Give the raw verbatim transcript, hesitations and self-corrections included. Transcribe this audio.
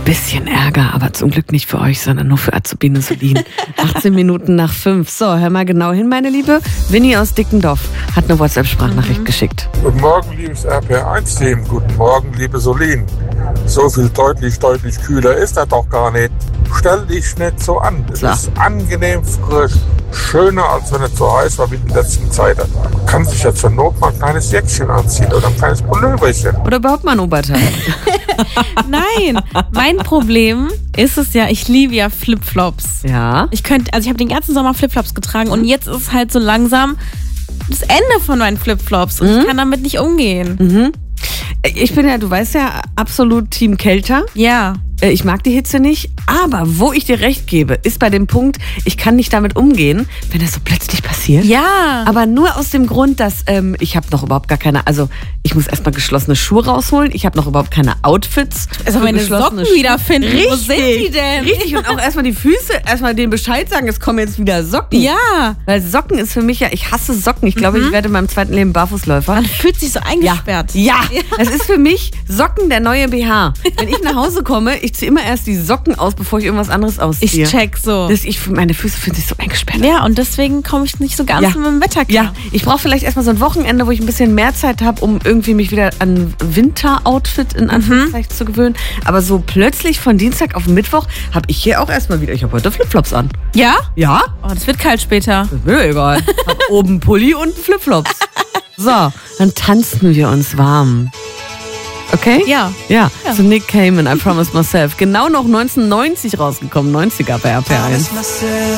bisschen Ärger, aber zum Glück nicht für euch, sondern nur für Azubine Solin. achtzehn Minuten nach fünf. So, hör mal genau hin, meine Liebe. Winnie aus Dickendorf hat eine WhatsApp-Sprachnachricht mhm. geschickt. Guten Morgen, liebes R P R eins Team. Guten Morgen, liebe Solin. So viel deutlich, deutlich kühler ist das doch gar nicht. Stell dich nicht so an. Es so. ist angenehm frisch. Schöner, als wenn es so heiß war wie in der letzten Zeit. Man kann sich ja zur Not mal ein kleines Jäckchen anziehen oder ein kleines Pulloverchen. Oder überhaupt mal ein Oberteil. Nein, mein Problem ist es ja, ich liebe ja Flipflops. Ja. Ich könnte, also ich habe den ganzen Sommer Flipflops getragen und jetzt ist es halt so langsam das Ende von meinen Flipflops und mhm. ich kann damit nicht umgehen. Mhm. Ich bin ja, du weißt ja, absolut Team Kälter. Ja. Ich mag die Hitze nicht, aber wo ich dir recht gebe, ist bei dem Punkt, ich kann nicht damit umgehen, wenn das so plötzlich passiert. Ja. Aber nur aus dem Grund, dass ähm, ich habe noch überhaupt gar keine, also ich muss erstmal geschlossene Schuhe rausholen, ich habe noch überhaupt keine Outfits. Also meine Socken Schuhe. wiederfinden. Richtig. Wo sind die denn? Richtig, und auch erstmal die Füße, erstmal denen Bescheid sagen, es kommen jetzt wieder Socken. Ja. Weil Socken ist für mich ja, ich hasse Socken. Ich glaube, mhm. ich werde in meinem zweiten Leben Barfußläufer. Man fühlt sich so eingesperrt. Ja, ja. Das ist für mich Socken der neue B H. Wenn ich nach Hause komme, ich ziehe immer erst die Socken aus, bevor ich irgendwas anderes ausziehe. Ich check so. Das, ich, meine Füße fühlen sich so eingesperrt. Ja, und deswegen komme ich nicht so ganz ja. mit dem Wetter klar. Ja, ich brauche vielleicht erstmal so ein Wochenende, wo ich ein bisschen mehr Zeit habe, um irgendwie mich wieder an Winter-Outfit in Anführungszeichen mhm. zu gewöhnen. Aber so plötzlich von Dienstag auf Mittwoch habe ich hier auch erstmal wieder, ich habe heute Flipflops an. Ja? Ja. Oh, das wird kalt später. Das ist mir egal. Ich habe oben Pulli und Flipflops. So, dann tanzen wir uns warm. Okay? Ja. Ja, ja. So Nick Cayman, I Promise Myself. Genau noch neunzehnhundertneunzig rausgekommen, neunziger bei R P R eins.